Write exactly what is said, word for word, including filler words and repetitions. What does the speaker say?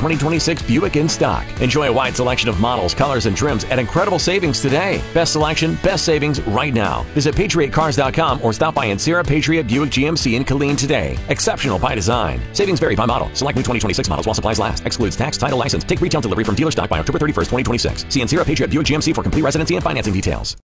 twenty twenty-six Buick in stock. Enjoy a wide selection of models, colors, and trims at incredible savings today. Best selection, best savings right now. Visit Patriot Cars dot com or stop by Ancira Patriot Buick G M C in Killeen today. Exceptional by design. Savings vary by model. Select new twenty twenty-six models while supplies last. Excludes tax, title, license. Take retail delivery from dealer stock by October thirty-first, twenty twenty-six. See Ancira Patriot Buick G M C for complete residency and financing details.